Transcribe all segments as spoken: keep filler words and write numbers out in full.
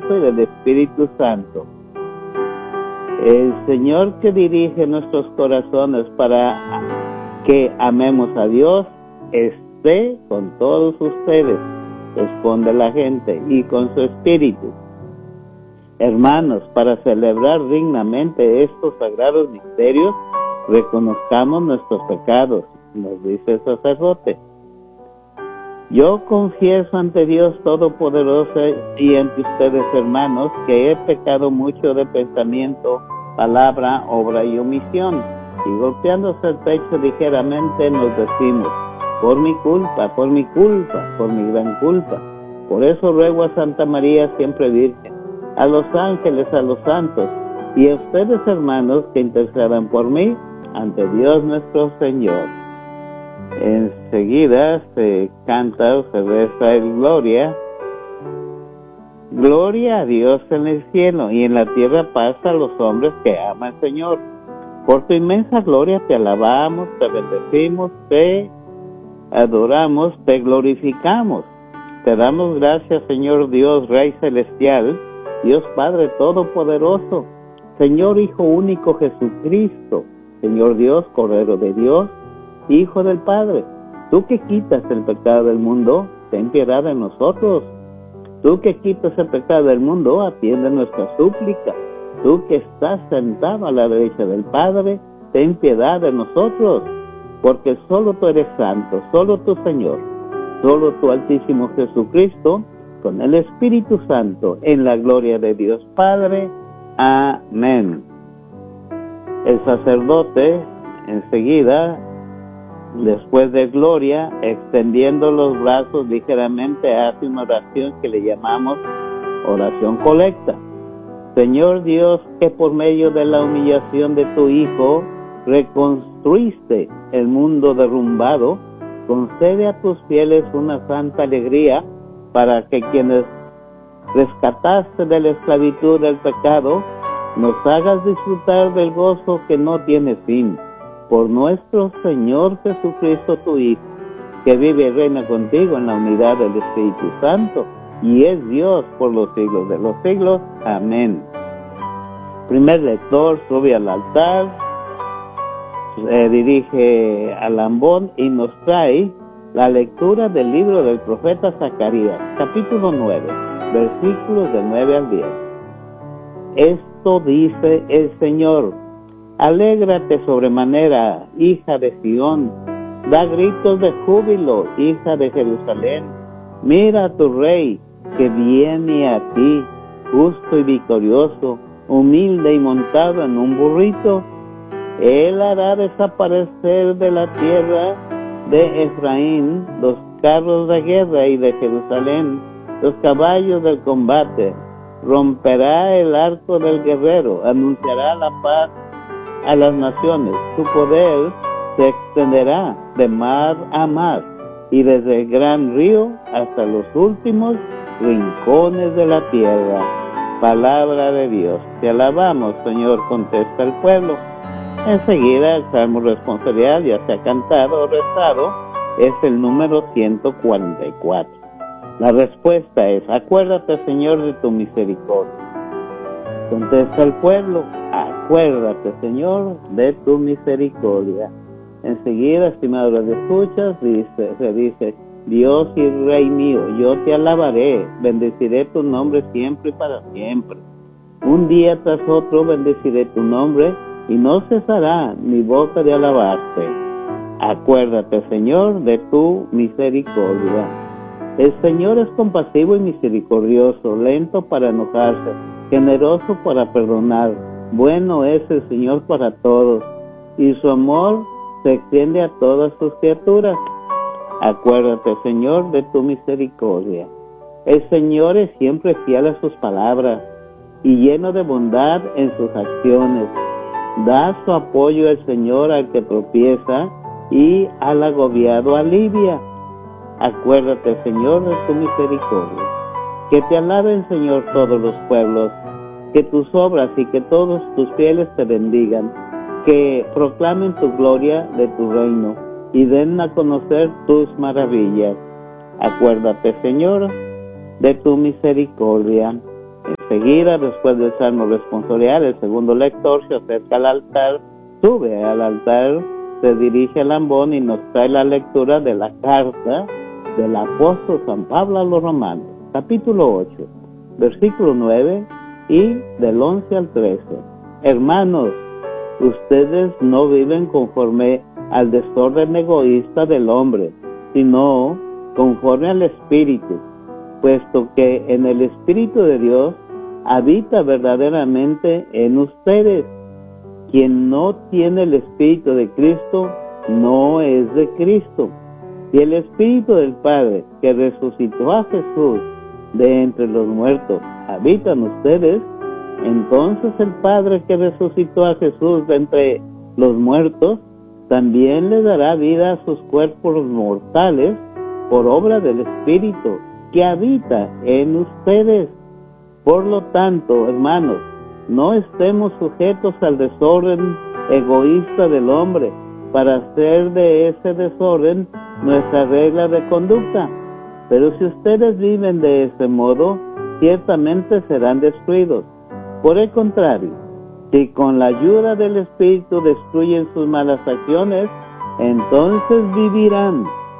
Hijo y del Espíritu Santo. El Señor que dirige nuestros corazones para que amemos a Dios, esté con todos ustedes, responde la gente, y con su espíritu. Hermanos, para celebrar dignamente estos sagrados misterios, reconozcamos nuestros pecados, nos dice el sacerdote. Yo confieso ante Dios Todopoderoso y ante ustedes, hermanos, que he pecado mucho de pensamiento, palabra, obra y omisión. Y golpeándose el pecho ligeramente nos decimos, por mi culpa, por mi culpa, por mi gran culpa. Por eso ruego a Santa María siempre Virgen, a los ángeles, a los santos, y a ustedes, hermanos, que intercedan por mí ante Dios nuestro Señor. Enseguida se canta o se reza el Gloria. Gloria a Dios en el cielo, y en la tierra paz a los hombres que ama el Señor. Por tu inmensa gloria te alabamos, te bendecimos, te adoramos, te glorificamos. Te damos gracias, Señor Dios, Rey Celestial, Dios Padre Todopoderoso, Señor Hijo Único Jesucristo, Señor Dios, Cordero de Dios, Hijo del Padre. Tú que quitas el pecado del mundo, ten piedad de nosotros. Tú que quitas el pecado del mundo, atiende nuestra súplica. Tú que estás sentado a la derecha del Padre, ten piedad de nosotros. Porque solo tú eres santo, solo tú, Señor, solo tú, Altísimo Jesucristo, con el Espíritu Santo, en la gloria de Dios Padre. Amén. El sacerdote, enseguida, después de gloria, extendiendo los brazos ligeramente, hace una oración que le llamamos oración colecta. Señor Dios, que por medio de la humillación de tu Hijo reconstruiste el mundo derrumbado, concede a tus fieles una santa alegría para que quienes rescataste de la esclavitud del pecado, nos hagas disfrutar del gozo que no tiene fin. Por nuestro Señor Jesucristo, tu Hijo, que vive y reina contigo en la unidad del Espíritu Santo, y es Dios por los siglos de los siglos. Amén. Primer lector sube al altar, se dirige al ambón y nos trae la lectura del libro del profeta Zacarías, capítulo nueve, versículos del nueve al diez. Esto dice el Señor: alégrate sobremanera, hija de Sión, da gritos de júbilo, hija de Jerusalén. Mira a tu rey, que viene a ti, justo y victorioso, humilde y montado en un burrito. Él hará desaparecer de la tierra de Efraín los carros de guerra y de Jerusalén los caballos del combate. Romperá el arco del guerrero, anunciará la paz a las naciones. Su poder se extenderá de mar a mar y desde el gran río hasta los últimos rincones de la tierra. Palabra de Dios. Te alabamos, Señor, contesta el pueblo. Enseguida el salmo responsorial, ya sea cantado o rezado, es el número ciento cuarenta y cuatro. La respuesta es: acuérdate, Señor, de tu misericordia. Contesta el pueblo: acuérdate, Señor, de tu misericordia. Enseguida, estimados radioescuchas, dice, se dice: Dios y Rey mío, yo te alabaré, bendeciré tu nombre siempre y para siempre. Un día tras otro bendeciré tu nombre, y no cesará mi boca de alabarte. Acuérdate, Señor, de tu misericordia. El Señor es compasivo y misericordioso, lento para enojarse, generoso para perdonar. Bueno es el Señor para todos, y su amor se extiende a todas sus criaturas. Acuérdate, Señor, de tu misericordia. El Señor es siempre fiel a sus palabras y lleno de bondad en sus acciones. Da su apoyo al Señor al que tropieza y al agobiado alivia. Acuérdate, Señor, de tu misericordia. Que te alaben, Señor, todos los pueblos, que tus obras y que todos tus fieles te bendigan, que proclamen tu gloria de tu reino y den a conocer tus maravillas. Acuérdate, Señor, de tu misericordia. Enseguida, después del salmo responsorial, el segundo lector se acerca al altar, sube al altar, se dirige al ambón y nos trae la lectura de la carta del apóstol San Pablo a los Romanos, capítulo ocho, versículo nueve y del once al trece. Hermanos, ustedes no viven conforme al desorden egoísta del hombre, sino conforme al Espíritu, puesto que en el Espíritu de Dios habita verdaderamente en ustedes. Quien no tiene el Espíritu de Cristo no es de Cristo. Si el Espíritu del Padre que resucitó a Jesús de entre los muertos habita en ustedes, entonces el Padre que resucitó a Jesús de entre los muertos también le dará vida a sus cuerpos mortales por obra del Espíritu que habita en ustedes. Por lo tanto, hermanos, no estemos sujetos al desorden egoísta del hombre para hacer de ese desorden nuestra regla de conducta. Pero si ustedes viven de ese modo, ciertamente serán destruidos. Por el contrario, si con la ayuda del Espíritu destruyen sus malas acciones, entonces vivirán.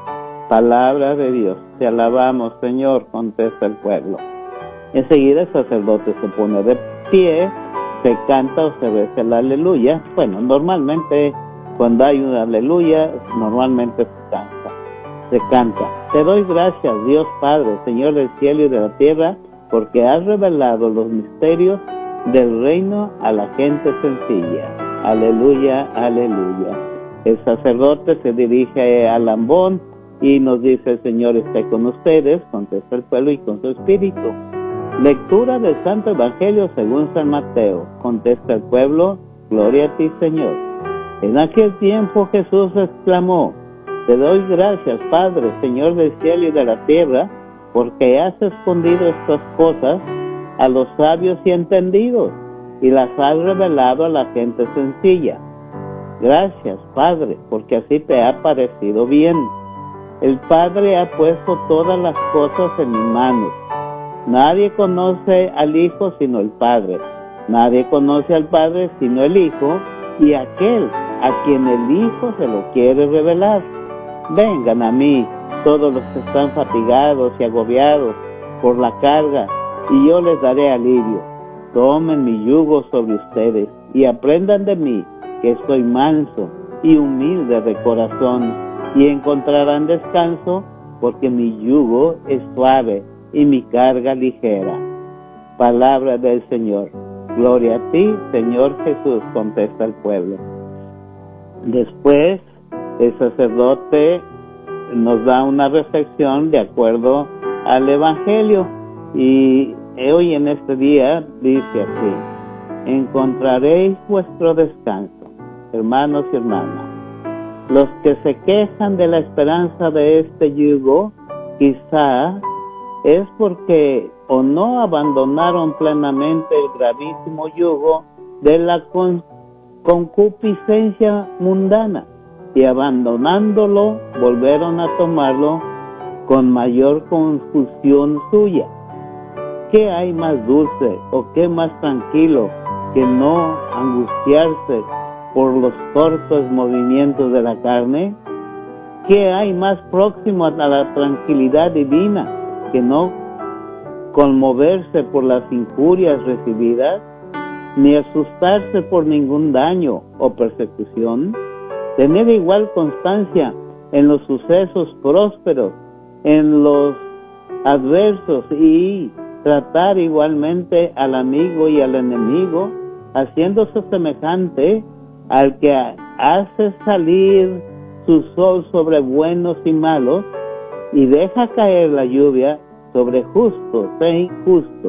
Palabra de Dios. Te alabamos, Señor, contesta el pueblo. Enseguida el sacerdote se pone de pie, se canta o se reza el aleluya. Bueno, normalmente cuando hay un aleluya, normalmente se canta. Se canta. Te doy gracias, Dios Padre, Señor del cielo y de la tierra, porque has revelado los misterios del reino a la gente sencilla. Aleluya, aleluya. El sacerdote se dirige al ambón y nos dice: el Señor esté con ustedes, contesta el pueblo, y con su espíritu. Lectura del Santo Evangelio según San Mateo. Contesta el pueblo: gloria a ti, Señor. En aquel tiempo Jesús exclamó: te doy gracias, Padre, Señor del cielo y de la tierra, porque has escondido estas cosas a los sabios y entendidos, y las has revelado a la gente sencilla. Gracias, Padre, porque así te ha parecido bien. El Padre ha puesto todas las cosas en mis manos. Nadie conoce al Hijo sino el Padre. Nadie conoce al Padre sino el Hijo, y aquel a quien el Hijo se lo quiere revelar. Vengan a mí, todos los que están fatigados y agobiados por la carga, y yo les daré alivio. Tomen mi yugo sobre ustedes, y aprendan de mí, que soy manso y humilde de corazón, y encontrarán descanso, porque mi yugo es suave y mi carga ligera. Palabra del Señor. Gloria a ti, Señor Jesús, contesta el pueblo. Después, el sacerdote nos da una reflexión de acuerdo al Evangelio, y hoy en este día dice así: encontraréis vuestro descanso. Hermanos y hermanas, los que se quejan de la esperanza de este yugo, quizá es porque o no abandonaron plenamente el gravísimo yugo de la con- concupiscencia mundana, y abandonándolo volvieron a tomarlo con mayor confusión suya. ¿Qué hay más dulce o qué más tranquilo que no angustiarse por los torpes movimientos de la carne? ¿Qué hay más próximo a la tranquilidad divina que no conmoverse por las injurias recibidas, ni asustarse por ningún daño o persecución? Tener igual constancia en los sucesos prósperos, en los adversos, y tratar igualmente al amigo y al enemigo, haciéndose semejante al que hace salir su sol sobre buenos y malos, y deja caer la lluvia sobre justos e injustos.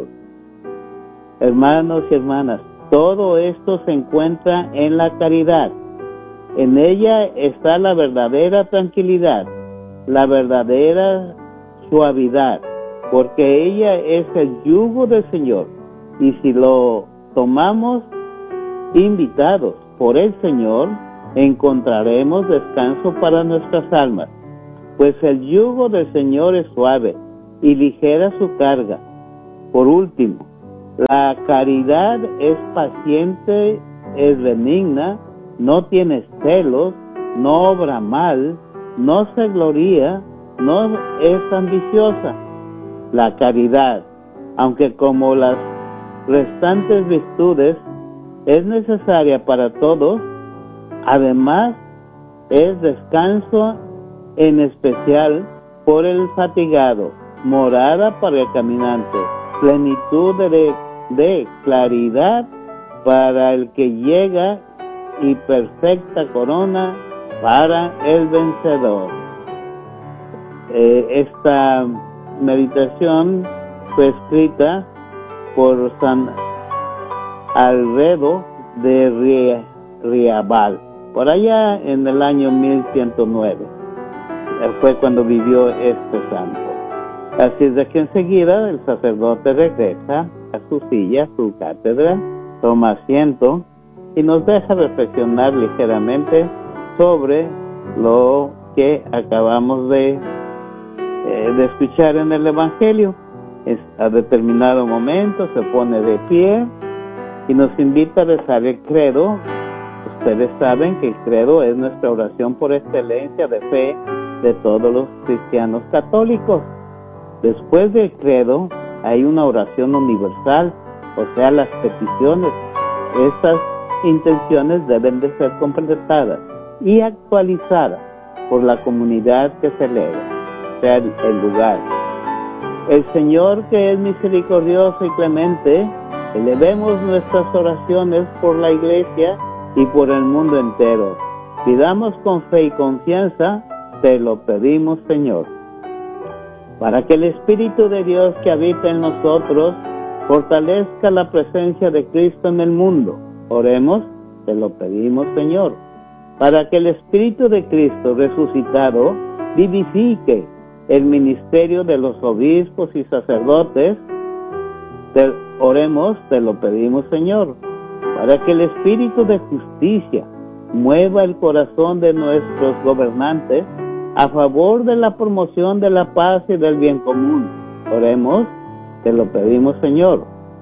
Hermanos y hermanas, todo esto se encuentra en la caridad. En ella está la verdadera tranquilidad, la verdadera suavidad, porque ella es el yugo del Señor, y si lo tomamos invitados por el Señor, encontraremos descanso para nuestras almas, pues el yugo del Señor es suave y ligera su carga. Por último, La caridad es paciente, es benigna, no tiene celos, no obra mal, no se gloría, no es ambiciosa. La caridad, aunque como las restantes virtudes es necesaria para todos, además es descanso en especial por el fatigado, morada para el caminante, plenitud de, de claridad para el que llega y perfecta corona para el vencedor. Eh, esta meditación fue escrita por San Alfredo de Riabal, por allá en el año mil ciento nueve. Fue cuando vivió este santo. Así es de que enseguida el sacerdote regresa a su silla, a su cátedra, toma asiento y nos deja reflexionar ligeramente sobre lo que acabamos de, eh, de escuchar en el Evangelio. Es, a determinado momento se pone de pie y nos invita a rezar el credo. Ustedes saben que el credo es nuestra oración por excelencia de fe de todos los cristianos católicos. Después del credo hay una oración universal, o sea, las peticiones. Estas intenciones deben de ser completadas y actualizadas por la comunidad que celebra, o sea, el, el lugar. El Señor, que es misericordioso y clemente, elevemos nuestras oraciones por la Iglesia y por el mundo entero. Pidamos con fe y confianza, te lo pedimos, Señor, para que el Espíritu de Dios que habita en nosotros fortalezca la presencia de Cristo en el mundo. Oremos, te lo pedimos, Señor, para que el Espíritu de Cristo resucitado vivifique el ministerio de los obispos y sacerdotes. Te, oremos, te lo pedimos, Señor, para que el Espíritu de justicia mueva el corazón de nuestros gobernantes a favor de la promoción de la paz y del bien común. Oremos, te lo pedimos, Señor,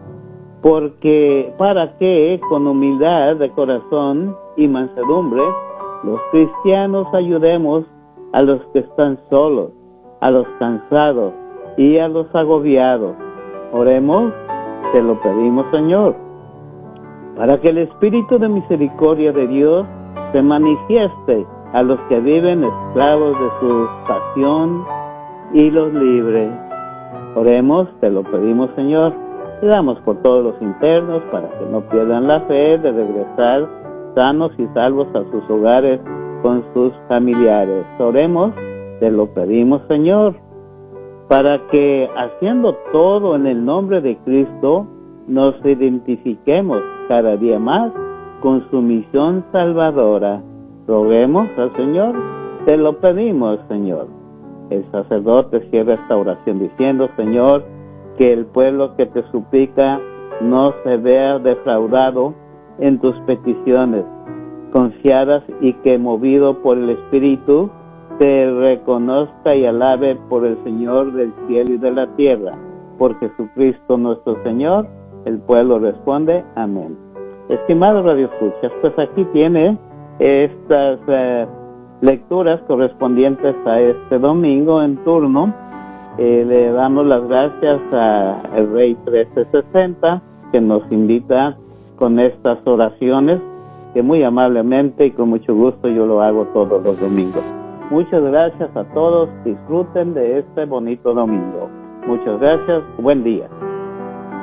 porque para que con humildad de corazón y mansedumbre los cristianos ayudemos a los que están solos, a los cansados y a los agobiados. Oremos, te lo pedimos, Señor, para que el Espíritu de misericordia de Dios se manifieste a los que viven esclavos de su pasión y los libre. Oremos, te lo pedimos, Señor. Te damos por todos los internos para que no pierdan la fe de regresar sanos y salvos a sus hogares con sus familiares. Oremos, te lo pedimos, Señor, para que haciendo todo en el nombre de Cristo nos identifiquemos cada día más con su misión salvadora. Roguemos al Señor, te lo pedimos, Señor. El sacerdote cierra esta oración diciendo, Señor, que el pueblo que te suplica no se vea defraudado en tus peticiones confiadas y que movido por el Espíritu te reconozca y alabe por el Señor del cielo y de la tierra. Por Jesucristo nuestro Señor. El pueblo responde, amén. Estimado Radio Escuchas, pues aquí tiene estas eh, lecturas correspondientes a este domingo en turno. Eh, le damos las gracias a el Rey trece sesenta, que nos invita con estas oraciones, que muy amablemente y con mucho gusto yo lo hago todos los domingos. Muchas gracias a todos, disfruten de este bonito domingo. Muchas gracias, buen día.